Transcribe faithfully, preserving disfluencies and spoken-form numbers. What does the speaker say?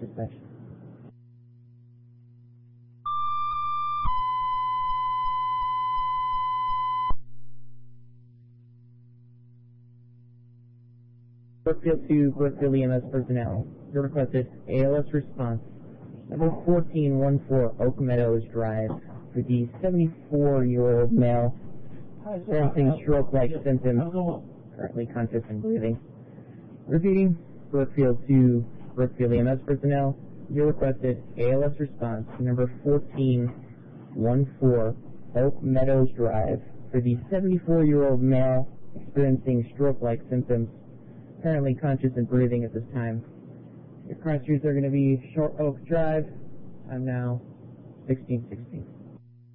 dispatch. Brookfield to Brookfield E M S personnel. You requested A L S response. Number fourteen one four Oak Meadows Drive for the seventy-four-year-old male experiencing stroke-like symptoms, currently conscious and breathing. Repeating, Brookfield to Brookfield E M S personnel. You requested A L S response. Number fourteen one four Oak Meadows Drive for the seventy-four-year-old male experiencing stroke-like symptoms, currently conscious and breathing at this time. Your cross streets are going to be Short Oak Drive. I'm now sixteen sixteen.